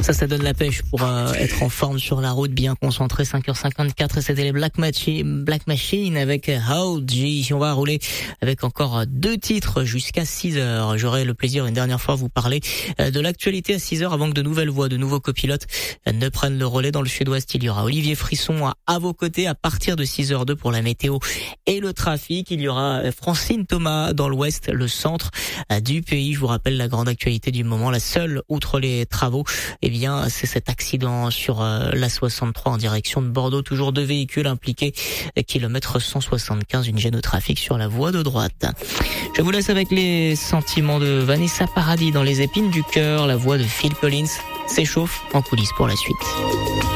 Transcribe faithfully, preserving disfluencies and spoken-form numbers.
Ça, ça donne la pêche pour euh, être en forme sur la route, bien concentré. cinq heures cinquante-quatre, c'était les Black Machine, Black Machine avec How G. On va rouler avec encore deux titres jusqu'à six heures. J'aurai le plaisir une dernière fois de vous parler de l'actualité à six heures avant que de nouvelles voix, de nouveaux copilotes ne prennent le relais dans le sud-ouest. Il y aura Olivier Frisson à, à vos côtés à partir de six heures deux pour la météo et le trafic. Il y aura Francine Thomas dans l'ouest, le centre du pays. Je vous rappelle la grande actualité du moment, la seule outre les travaux, eh bien, c'est cet accident sur euh, la soixante-trois en direction de Bordeaux. Toujours deux véhicules impliqués, kilomètre cent soixante-quinze, une gêne au trafic sur la voie de droite. Je vous laisse avec les sentiments de Vanessa Paradis dans les épines du cœur. La voix de Phil Collins s'échauffe en coulisses pour la suite.